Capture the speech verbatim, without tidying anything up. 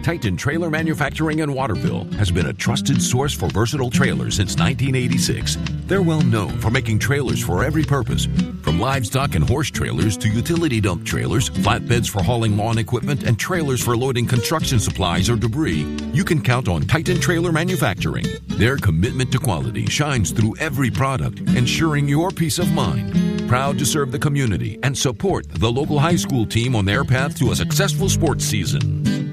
Titan Trailer Manufacturing in Waterville has been a trusted source for versatile trailers since nineteen eighty-six. They're well known for making trailers for every purpose, from livestock and horse trailers to utility dump trailers, flatbeds for hauling lawn equipment, and trailers for loading construction supplies or debris. You can count on Titan Trailer Manufacturing. Their commitment to quality shines through every product, ensuring your peace of mind. Proud to serve the community and support the local high school team on their path to a successful sports season.